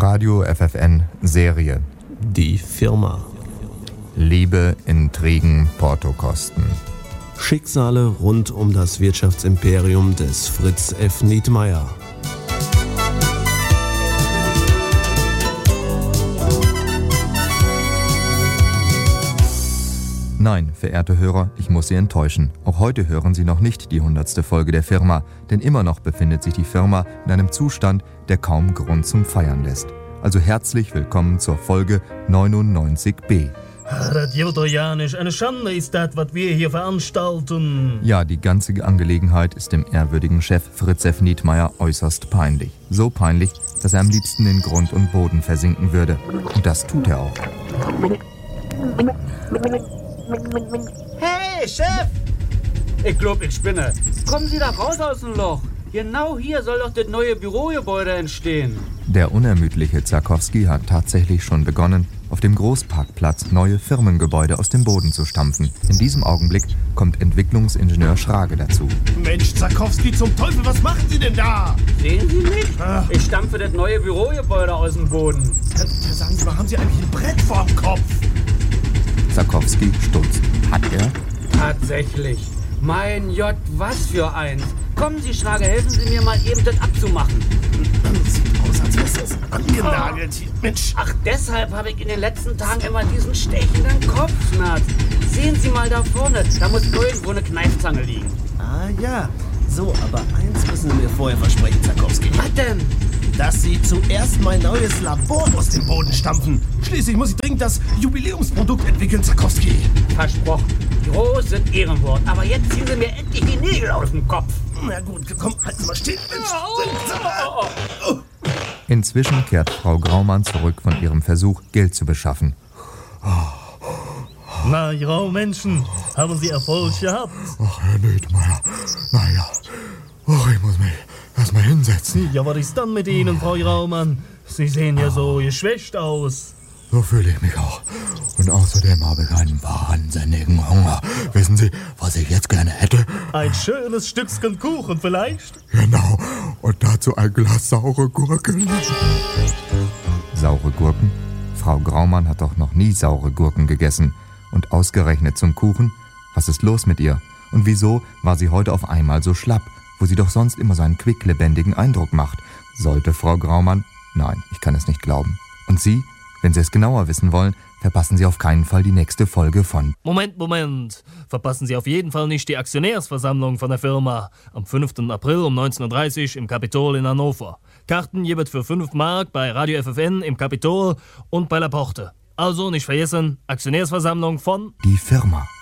Radio FFN Serie. Die Firma. Liebe, Intrigen, Portokosten. Schicksale rund um das Wirtschaftsimperium des Fritz F. Nietmeyer. Nein, verehrte Hörer, ich muss Sie enttäuschen. Auch heute hören Sie noch nicht die 100. Folge der Firma, denn immer noch befindet sich die Firma in einem Zustand, der kaum Grund zum Feiern lässt. Also herzlich willkommen zur Folge 99b. Das geht doch ja nicht. Eine Schande ist das, was wir hier veranstalten. Ja, die ganze Angelegenheit ist dem ehrwürdigen Chef Fritz F. Nietmeyer äußerst peinlich. So peinlich, dass er am liebsten in Grund und Boden versinken würde. Und das tut er auch. Hey, Chef! Ich glaub, ich spinne. Kommen Sie da raus aus dem Loch. Genau hier soll doch das neue Bürogebäude entstehen. Der unermüdliche Zarkowski hat tatsächlich schon begonnen, auf dem Großparkplatz neue Firmengebäude aus dem Boden zu stampfen. In diesem Augenblick kommt Entwicklungsingenieur Schrage dazu. Mensch, Zarkowski, zum Teufel, was machen Sie denn da? Sehen Sie mich? Ich stampfe das neue Bürogebäude aus dem Boden. Sagen Sie mal, haben Sie eigentlich ein Brett vorm Kopf? Zarkowski stutzt. Hat er? Tatsächlich. Mein Gott, was für eins. Kommen Sie, Schrage, helfen Sie mir mal eben das abzumachen. Sieht aus, als wäre das angenagelt hier. Mensch. Ach, deshalb habe ich in den letzten Tagen immer diesen stechenden Kopfschmerz. Sehen Sie mal da vorne, da muss irgendwo eine Kneifzange liegen. Ah ja, so, aber eins müssen Sie mir vorher versprechen, Zarkowski. Was denn? Dass Sie zuerst mein neues Labor aus dem Boden stampfen. Schließlich muss ich dringend das Jubiläumsprodukt entwickeln, Zarkowski. Versprochen. Großes Ehrenwort. Aber jetzt ziehen Sie mir endlich die Nägel aus dem Kopf. Na gut, komm, halten Sie mal still. Inzwischen kehrt Frau Graumann zurück von ihrem Versuch, Geld zu beschaffen. Na, Graumenschen, haben Sie Erfolg gehabt? Ach, Herr Nietmeyer, naja, ich muss mich erstmal hinsetzen. Ja, was ist dann mit Ihnen, Frau Graumann? Sie sehen ja so geschwächt aus. So fühle ich mich auch. Und außerdem habe ich einen wahnsinnigen Hunger. Wissen Sie, was ich jetzt gerne hätte? Ein schönes Stückchen Kuchen vielleicht? Genau, und dazu ein Glas saure Gurken. Saure Gurken? Frau Graumann hat doch noch nie saure Gurken gegessen. Und ausgerechnet zum Kuchen? Was ist los mit ihr? Und wieso war sie heute auf einmal so schlapp, wo sie doch sonst immer so einen quicklebendigen Eindruck macht? Sollte Frau Graumann? Nein, ich kann es nicht glauben. Und Sie? Wenn Sie es genauer wissen wollen, verpassen Sie auf keinen Fall die nächste Folge von... Moment. Verpassen Sie auf jeden Fall nicht die Aktionärsversammlung von der Firma. Am 5. April um 19.30 Uhr im Kapitol in Hannover. Karten gibt für 5 Mark bei Radio FFN im Kapitol und bei La Porte. Also nicht vergessen, Aktionärsversammlung von... Die Firma.